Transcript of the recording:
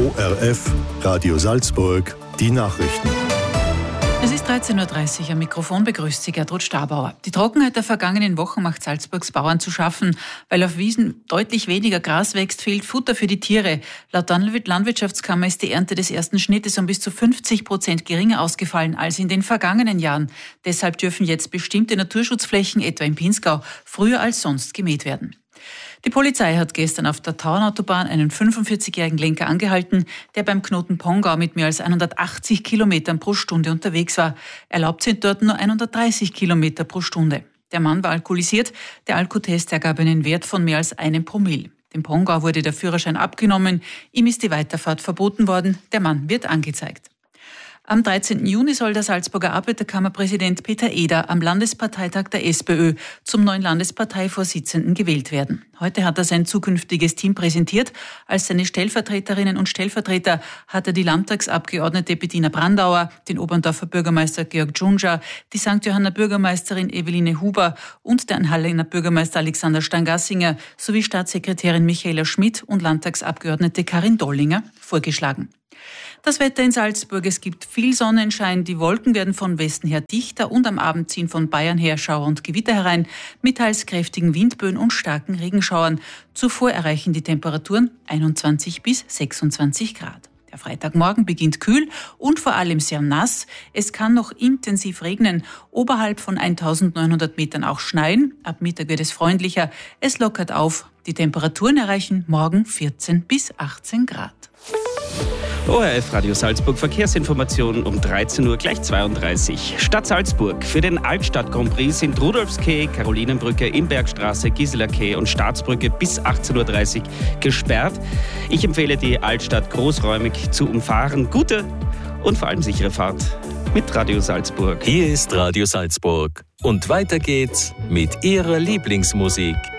ORF, Radio Salzburg, die Nachrichten. Es ist 13.30 Uhr, am Mikrofon begrüßt Sie Gertrud Stabauer. Die Trockenheit der vergangenen Wochen macht Salzburgs Bauern zu schaffen. Weil auf Wiesen deutlich weniger Gras wächst, fehlt Futter für die Tiere. Laut Landwirtschaftskammer ist die Ernte des ersten Schnittes um bis zu 50% geringer ausgefallen als in den vergangenen Jahren. Deshalb dürfen jetzt bestimmte Naturschutzflächen, etwa im Pinzgau, früher als sonst gemäht werden. Die Polizei hat gestern auf der Tauernautobahn einen 45-jährigen Lenker angehalten, der beim Knoten Pongau mit mehr als 180 Kilometern pro Stunde unterwegs war. Erlaubt sind dort nur 130 Kilometer pro Stunde. Der Mann war alkoholisiert. Der Alkotest ergab einen Wert von mehr als 1 Promille. Dem Pongau wurde der Führerschein abgenommen. Ihm ist die Weiterfahrt verboten worden. Der Mann wird angezeigt. Am 13. Juni soll der Salzburger Arbeiterkammerpräsident Peter Eder am Landesparteitag der SPÖ zum neuen Landesparteivorsitzenden gewählt werden. Heute hat er sein zukünftiges Team präsentiert. Als seine Stellvertreterinnen und Stellvertreter hat er die Landtagsabgeordnete Bettina Brandauer, den Oberndorfer Bürgermeister Georg Dschunja, die St. Johanner Bürgermeisterin Eveline Huber und den Hallener Bürgermeister Alexander Stangassinger sowie Staatssekretärin Michaela Schmidt und Landtagsabgeordnete Karin Dollinger vorgeschlagen. Das Wetter in Salzburg: Es gibt viel Sonnenschein, die Wolken werden von Westen her dichter und am Abend ziehen von Bayern her Schauer und Gewitter herein, mit teils kräftigen Windböen und starken Regenschauern. Zuvor erreichen die Temperaturen 21 bis 26 Grad. Der Freitagmorgen beginnt kühl und vor allem sehr nass. Es kann noch intensiv regnen, oberhalb von 1900 Metern auch schneien. Ab Mittag wird es freundlicher, es lockert auf. Die Temperaturen erreichen morgen 14 bis 18 Grad. ORF Radio Salzburg Verkehrsinformationen um 13 Uhr gleich 32. Stadt Salzburg. Für den Altstadt Grand Prix sind Rudolfskeh, Karolinenbrücke, Imbergstraße, Gisela Quai und Staatsbrücke bis 18.30 Uhr gesperrt. Ich empfehle, die Altstadt großräumig zu umfahren. Gute und vor allem sichere Fahrt mit Radio Salzburg. Hier ist Radio Salzburg. Und weiter geht's mit Ihrer Lieblingsmusik.